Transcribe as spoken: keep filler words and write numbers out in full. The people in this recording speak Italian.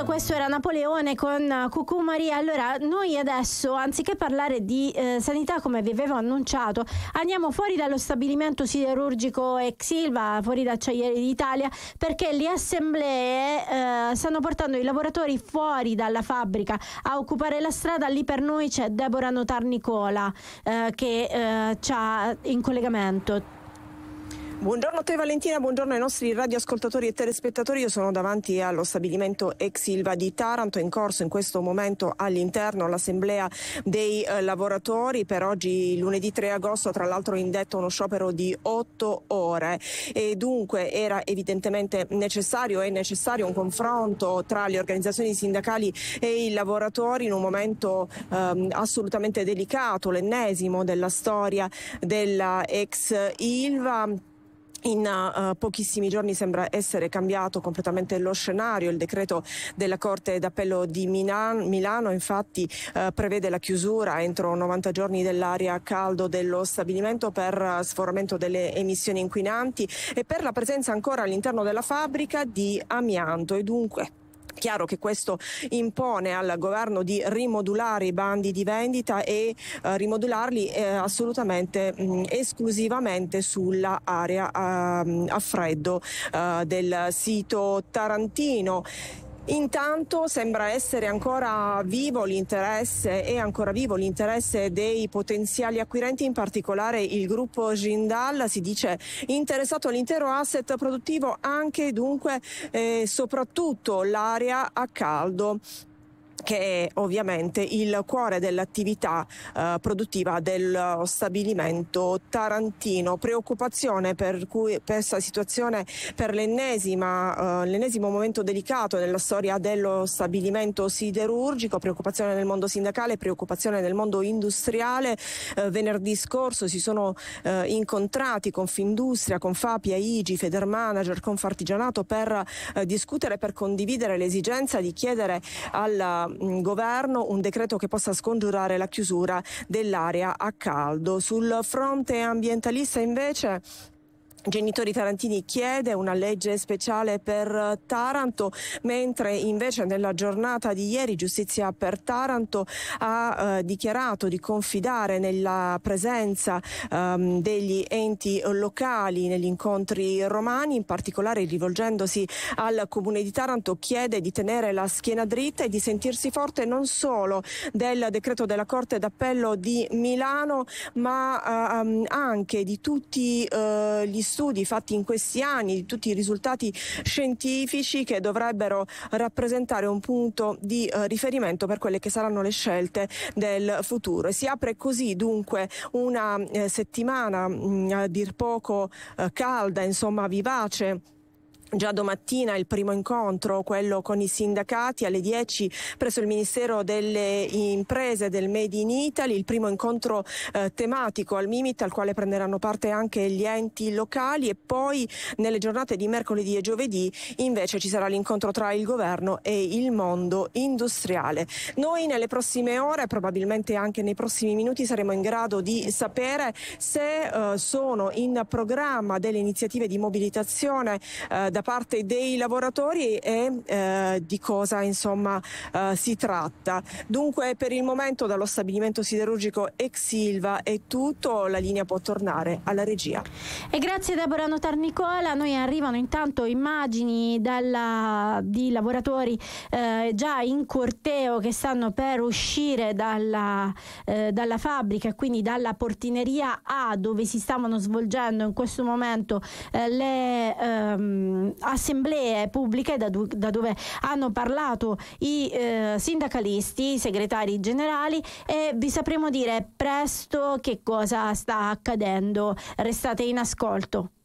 Esatto, questo era Napoleone con Cucumari. Allora, noi adesso, anziché parlare di eh, sanità come vi avevo annunciato, andiamo fuori dallo stabilimento siderurgico ex Ilva, fuori da Acciaierie d'Italia, perché le assemblee eh, stanno portando i lavoratori fuori dalla fabbrica a occupare la strada. Lì per noi c'è Deborah Notarnicola eh, che eh, c'ha in collegamento. Buongiorno a te Valentina, buongiorno ai nostri radioascoltatori e telespettatori. Io sono davanti allo stabilimento ex Ilva di Taranto, in corso in questo momento all'interno l'assemblea dei eh, lavoratori. Per oggi lunedì tre agosto, tra l'altro indetto uno sciopero di otto ore, e dunque era evidentemente necessario e necessario un confronto tra le organizzazioni sindacali e i lavoratori in un momento ehm, assolutamente delicato, l'ennesimo della storia della ex Ilva. In uh, pochissimi giorni sembra essere cambiato completamente lo scenario. Il decreto della Corte d'Appello di Milan- Milano infatti uh, prevede la chiusura entro novanta giorni dell'area a caldo dello stabilimento per uh, sforamento delle emissioni inquinanti e per la presenza ancora all'interno della fabbrica di amianto, e dunque chiaro che questo impone al governo di rimodulare i bandi di vendita e eh, rimodularli eh, assolutamente mh, esclusivamente sulla area a, a freddo eh, del sito tarantino. Intanto sembra essere ancora vivo l'interesse e ancora vivo l'interesse dei potenziali acquirenti, in particolare il gruppo Jindal si dice interessato all'intero asset produttivo, anche dunque eh, soprattutto l'area a caldo, che è ovviamente il cuore dell'attività eh, produttiva dello stabilimento tarantino. Preoccupazione per cui per questa situazione, per l'ennesima eh, l'ennesimo momento delicato nella storia dello stabilimento siderurgico, preoccupazione nel mondo sindacale, preoccupazione nel mondo industriale. Eh, venerdì scorso si sono eh, incontrati Confindustria, Confapia, I G I, Federmanager, Confartigianato per eh, discutere, per condividere l'esigenza di chiedere al governo un decreto che possa scongiurare la chiusura dell'area a caldo. Sul fronte ambientalista invece Genitori Tarantini chiede una legge speciale per Taranto, mentre invece nella giornata di ieri Giustizia per Taranto ha eh, dichiarato di confidare nella presenza ehm, degli enti locali negli incontri romani, in particolare rivolgendosi al Comune di Taranto chiede di tenere la schiena dritta e di sentirsi forte non solo del decreto della Corte d'Appello di Milano, ma ehm, anche di tutti eh, gli studi fatti in questi anni, di tutti i risultati scientifici che dovrebbero rappresentare un punto di eh, riferimento per quelle che saranno le scelte del futuro. E si apre così dunque una eh, settimana mh, a dir poco eh, calda, insomma vivace. Già domattina il primo incontro, quello con i sindacati, alle dieci presso il Ministero delle Imprese del Made in Italy, il primo incontro eh, tematico al Mimit al quale prenderanno parte anche gli enti locali, e poi nelle giornate di mercoledì e giovedì invece ci sarà l'incontro tra il governo e il mondo industriale. Noi nelle prossime ore, probabilmente anche nei prossimi minuti, saremo in grado di sapere se eh, sono in programma delle iniziative di mobilitazione eh, da parte dei lavoratori e eh, di cosa insomma eh, si tratta. Dunque per il momento dallo stabilimento siderurgico ex Ilva è tutto, la linea può tornare alla regia. E grazie Deborah Notarnicola. Noi arrivano intanto immagini dalla, di lavoratori eh, già in corteo che stanno per uscire dalla, eh, dalla fabbrica e quindi dalla portineria A, dove si stavano svolgendo in questo momento eh, le ehm, assemblee pubbliche da, du- da dove hanno parlato i eh, sindacalisti, i segretari generali, e vi sapremo dire presto che cosa sta accadendo. Restate in ascolto.